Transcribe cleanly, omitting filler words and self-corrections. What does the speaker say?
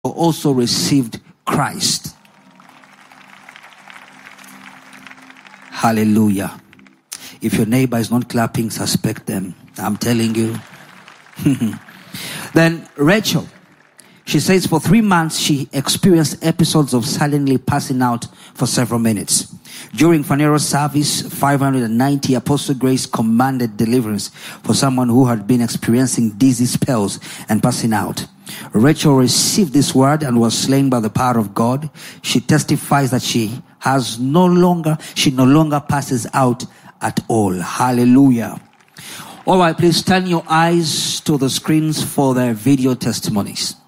also received Christ. Hallelujah. If your neighbor is not clapping, suspect them. I'm telling you. Then Rachel, she says for 3 months she experienced episodes of silently passing out for several minutes. During Phanero's service 590, Apostle Grace commanded deliverance for someone who had been experiencing dizzy spells and passing out. Rachel received this word and was slain by the power of God. She testifies that she no longer passes out at all. Hallelujah. All right, please turn your eyes to the screens for their video testimonies.